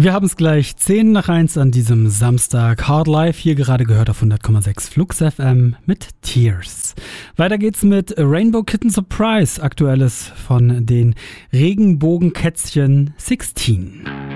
Wir haben es gleich 10 nach 1 an diesem Samstag. Hard Life, hier gerade gehört auf 100,6 Flux FM mit Tears. Weiter geht's mit Rainbow Kitten Surprise, aktuelles von den Regenbogenkätzchen 16.